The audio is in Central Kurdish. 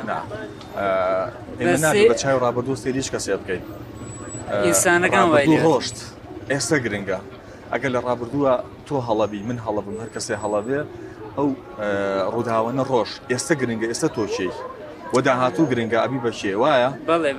ئێمە نابێت بە چای ڕابردوو سێریش کەسێ بکەین ئینسانەکان ڕۆشت ئێستا گرنگە ئەگەر لە ڕابردووە تۆ هەڵەبی من هەڵەبم هەر کەسێ هەڵەبێ ئەو ڕووداوانە ڕۆژ ئێستا گرنگە ئێستا تۆ چی وە داهاتوو گرنگە ئەبی بە شێ وایە؟